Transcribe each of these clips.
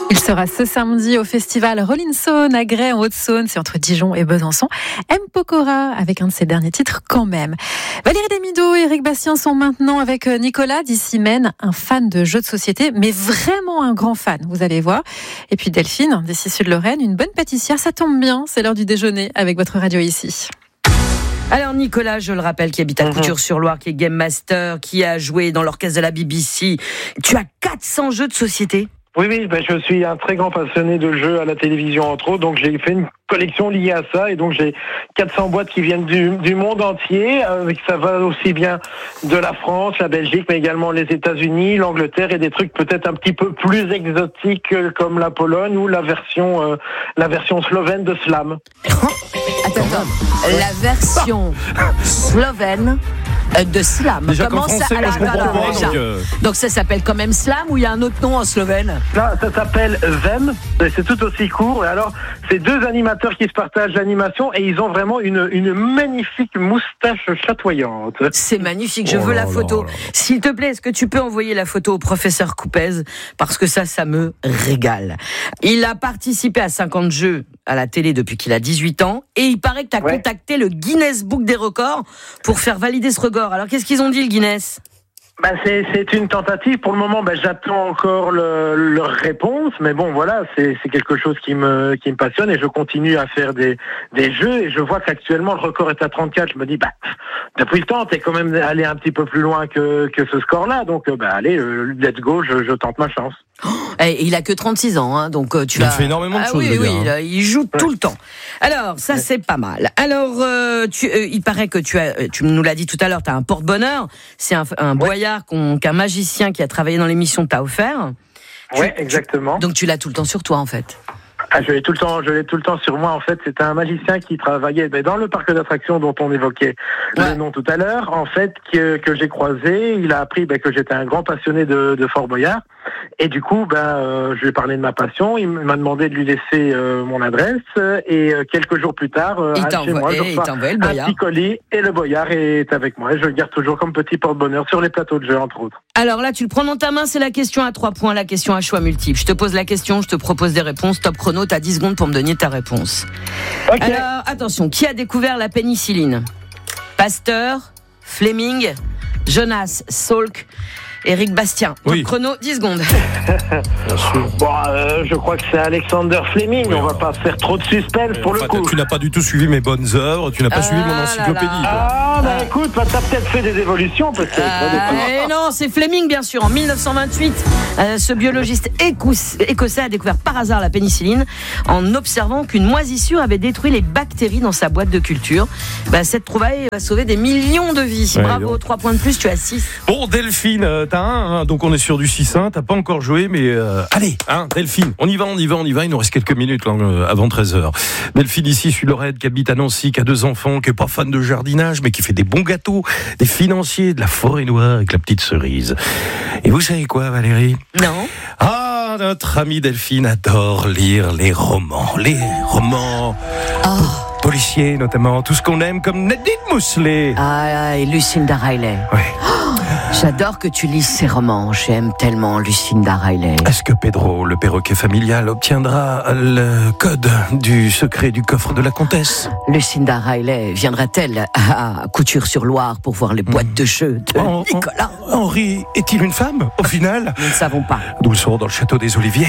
Il sera ce samedi au festival Rolling Stone à Grès en Haute-Saône, c'est entre Dijon et Besançon. M. Pokora avec un de ses derniers titres quand même. Valérie Damido et Eric Bastien sont maintenant avec Nicolas d'ici Maine, un fan de jeux de société, mais vraiment un grand fan, vous allez voir. Et puis Delphine d'ici Sud-Lorraine, une bonne pâtissière, ça tombe bien, c'est l'heure du déjeuner avec votre radio ici. Alors Nicolas, je le rappelle, qui habite à Couture-sur-Loire, qui est Game Master, qui a joué dans l'orchestre de la BBC. Tu as 400 jeux de société ? Oui, je suis un très grand passionné de jeux à la télévision, entre autres, donc j'ai fait une collection liée à ça, et donc j'ai 400 boîtes qui viennent du monde entier, ça va aussi bien de la France, la Belgique, mais également les États-Unis, l'Angleterre, et des trucs peut-être un petit peu plus exotiques comme la Pologne ou la version slovène de Slam. Attends, la version slovène de Slam. Déjà Comment français, ça moi, je comprends pas, donc ça s'appelle quand même Slam ou il y a un autre nom en slovène ? Là, ça s'appelle Vem, c'est tout aussi court. Et alors, c'est deux animateurs qui se partagent l'animation et ils ont vraiment une magnifique moustache chatoyante. C'est magnifique, je veux la photo. S'il te plaît, est-ce que tu peux envoyer la photo au professeur Coupez ? Parce que ça me régale. Il a participé à 50 jeux à la télé depuis qu'il a 18 ans et il paraît que tu as contacté le Guinness Book des records pour faire valider ce record. Alors qu'est-ce qu'ils ont dit, le Guinness ? C'est une tentative. Pour le moment, j'attends encore leur réponse. Mais bon, voilà, c'est quelque chose qui me passionne et je continue à faire des jeux. Et je vois qu'actuellement, le record est à 34. Je me dis, depuis le temps, t'es quand même allé un petit peu plus loin que ce score-là. Donc, allez, let's go, je tente ma chance. Et il a que 36 ans, hein, donc tu il fait énormément de choses. Oui, il joue tout le temps. Alors, ça c'est pas mal. Alors, il paraît que tu nous l'as dit tout à l'heure, tu as un porte-bonheur. C'est un boyard qu'un magicien qui a travaillé dans l'émission t'a offert. Oui, exactement. Donc tu l'as tout le temps sur toi, en fait. Je l'ai tout le temps sur moi. En fait, c'était un magicien qui travaillait dans le parc d'attractions dont on évoquait le nom tout à l'heure. En fait, que j'ai croisé, il a appris que j'étais un grand passionné de Fort Boyard. Et du coup, je lui ai parlé de ma passion. Il m'a demandé de lui laisser mon adresse. Et quelques jours plus tard, chez moi, je reçois un petit colis et le Boyard est avec moi. Et je le garde toujours comme petit porte-bonheur sur les plateaux de jeu, entre autres. Alors là, tu le prends dans ta main, c'est la question à 3 points, la question à choix multiple. Je te pose la question, je te propose des réponses. Top chrono, t'as 10 secondes pour me donner ta réponse. Okay. Alors, attention, qui a découvert la pénicilline ? Pasteur, Fleming, Jonas Salk, Eric Bastien. Top chrono, 10 secondes. Bien sûr. Je crois que c'est Alexander Fleming. On va pas faire trop de suspense pour le coup. Tu n'as pas du tout suivi mes bonnes œuvres, tu n'as pas suivi mon encyclopédie. Écoute, t'as peut-être fait des évolutions, peut-être. Non, c'est Fleming, bien sûr. En 1928, ce biologiste écossais a découvert par hasard la pénicilline en observant qu'une moisissure avait détruit les bactéries dans sa boîte de culture. Cette trouvaille va sauver des millions de vies. Bravo, 3 points de plus, tu as 6. Bon, Delphine, t'as 1, donc on est sur du 6-1, t'as pas encore joué, mais allez, Delphine, on y va, il nous reste quelques minutes avant 13h. Delphine ici, Sud-Lorraine, qui habite à Nancy, qui a 2 enfants, qui est pas fan de jardinage, mais qui fait des bons gâteaux, des financiers, de la forêt noire avec la petite cerise. Et vous savez quoi, Valérie ? Non. Notre amie Delphine adore lire les romans. Policiers notamment, tout ce qu'on aime, comme Nadine Mousselet. Et Lucinda Riley. Oui. J'adore que tu lises ces romans. J'aime tellement Lucinda Riley. Est-ce que Pedro, le perroquet familial, obtiendra le code du secret du coffre de la comtesse ? Lucinda Riley viendra-t-elle à Couture-sur-Loire pour voir les boîtes de jeux de Nicolas ? Henri est-il une femme, au final ? Nous ne savons pas. Nous le saurons dans le château des Oliviers.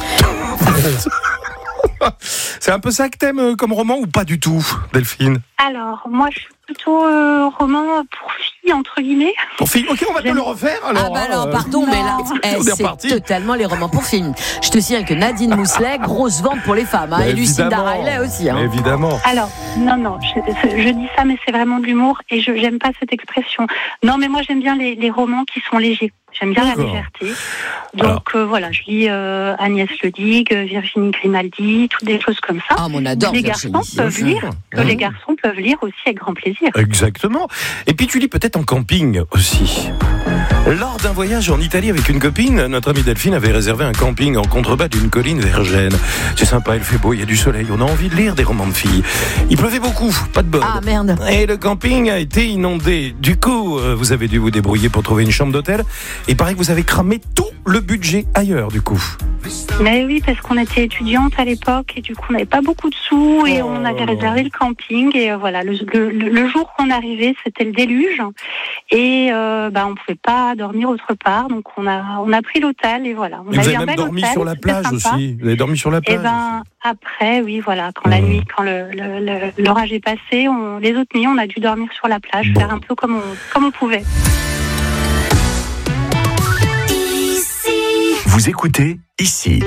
C'est un peu ça que t'aimes comme roman ou pas du tout, Delphine ? Alors, moi, je suis plutôt roman pour filles, entre guillemets. Pour filles ? Ok, on va te le refaire alors. Pardon, mais là, c'est totalement les romans pour filles. Je te signale que Nadine Mousselet, grosse vente pour les femmes, et Lucinda Riley aussi. Évidemment. Alors, non, je dis ça, mais c'est vraiment de l'humour et j'aime pas cette expression. Non, mais moi, j'aime bien les romans qui sont légers. J'aime bien la légèreté. Donc voilà, je lis Agnès Ledig, Virginie Grimaldi, toutes des choses comme ça. On adore les garçons peuvent lire, les garçons peuvent lire aussi avec grand plaisir. Exactement. Et puis tu lis peut-être en camping aussi. Lors d'un voyage en Italie avec une copine, notre amie Delphine avait réservé un camping en contrebas d'une colline vers Gênes. C'est sympa, il fait beau, il y a du soleil, on a envie de lire des romans de filles. Il pleuvait beaucoup, pas de bol. Ah merde. Et le camping a été inondé. Du coup, vous avez dû vous débrouiller pour trouver une chambre d'hôtel. Et il paraît que vous avez cramé tout le budget ailleurs, du coup. Mais oui, parce qu'on était étudiante à l'époque et du coup on n'avait pas beaucoup de sous et on avait réservé le camping et voilà, le jour qu'on arrivait c'était le déluge et on pouvait pas dormir autre part, donc on a pris l'hôtel et voilà. Vous avez même dormi sur la plage aussi. Vous avez dormi sur la plage. Et après, oui, voilà, quand la nuit, quand l'orage est passé, les autres nuits on a dû dormir sur la plage, faire un peu comme on pouvait. Vous écoutez ici.